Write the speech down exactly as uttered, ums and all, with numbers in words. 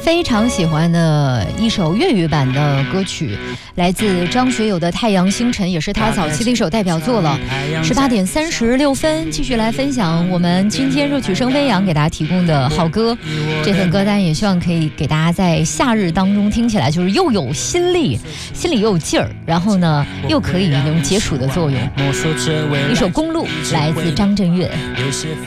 非常喜欢的一首粤语版的歌曲，来自张学友的《太阳星辰》，也是他早期的一首代表作了。十八点三十六分，继续来分享我们今天若曲声飞扬给大家提供的好歌。这份歌单也希望可以给大家在夏日当中听起来就是又有心力，心里又有劲儿，然后呢又可以有解暑的作用。一首《公路》来自张震岳。